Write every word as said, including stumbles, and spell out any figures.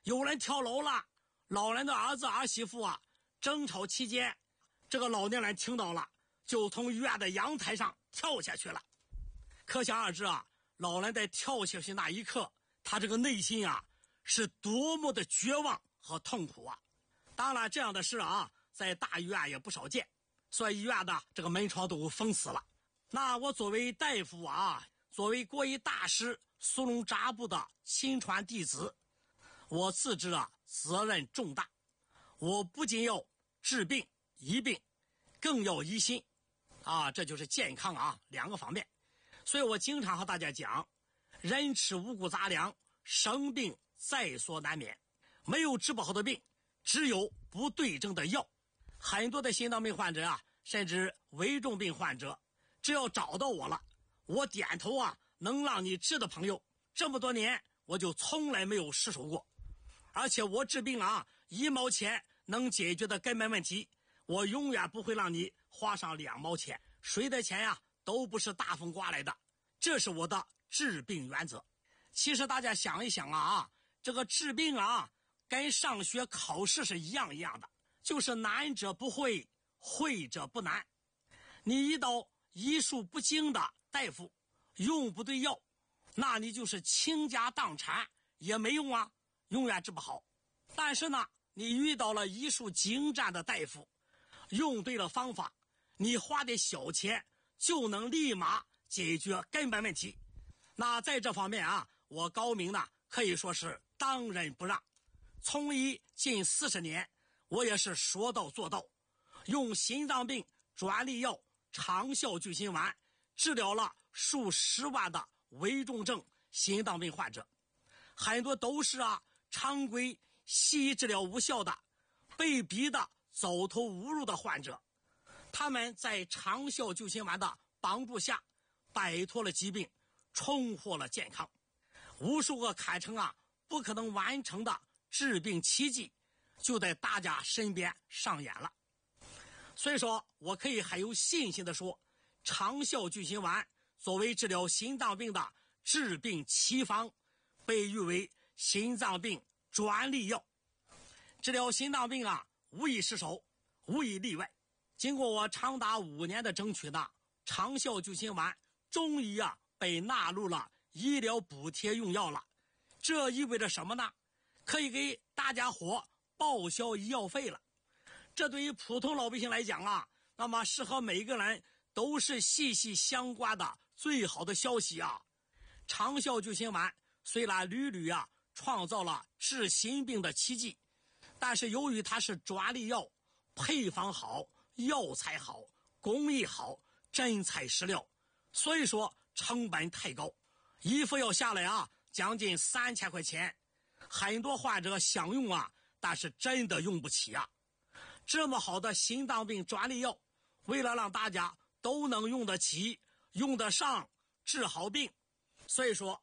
有人跳楼了，老人的儿子儿媳妇啊争吵期间，这个老年人听到了，就从医院的阳台上跳下去了。可想而知啊，老人在跳下去那一刻，他这个内心啊是多么的绝望和痛苦啊！当然这样的事啊在大医院也不少见，所以医院的这个门窗都封死了。那我作为大夫啊，作为国医大师苏龙扎布的亲传弟子，我自知啊责任重大，我不仅要治病医病，更要医心啊，这就是健康啊两个方面。所以我经常和大家讲，人吃五谷杂粮，生病在所难免，没有治不好的病，只有不对症的药。很多的心脏病患者啊，甚至危重病患者，只要找到我了，我点头啊能让你治的朋友，这么多年我就从来没有失手过。而且我治病啊，一毛钱能解决的根本问题，我永远不会让你花上两毛钱，谁的钱呀都不是大风刮来的，这是我的治病原则。其实大家想一想啊，这个治病啊跟上学考试是一样一样的，就是难者不会，会者不难。你遇到医术不精的大夫，用不对药，那你就是倾家荡产也没用啊，永远治不好。但是呢，你遇到了医术精湛的大夫，用对了方法，你花点小钱就能立马解决根本问题。那在这方面啊，我高明呢可以说是当仁不让。从医近四十年，我也是说到做到，用心脏病专利药长效救心丸治疗了数十万的危重症心脏病患者，很多都是啊常规西医治疗无效的，被逼的走投无路的患者，他们在长效救心丸的帮助下摆脱了疾病，重获了健康。无数个堪称啊不可能完成的治病奇迹就在大家身边上演了。所以说我可以很有信心的说，长效救心丸作为治疗心脏病的治病奇方，被誉为心脏病专利药。治疗心脏病啊无一失手，无一例外。经过我长达五年的争取呢，长效救心丸终于啊被纳入了医疗补贴用药了。这意味着什么呢？可以给大家伙报销医药费了。这对于普通老百姓来讲啊，那么是和每个人都是息息相关的最好的消息啊。长效救心丸虽然屡屡啊创造了治心病的奇迹，但是由于它是专利药，配方好，药材好，工艺好，真材实料，所以说成本太高，一副药下来啊将近三千块钱，很多患者想用啊，但是真的用不起啊。这么好的心脏病专利药，为了让大家都能用得起，用得上，治好病，所以说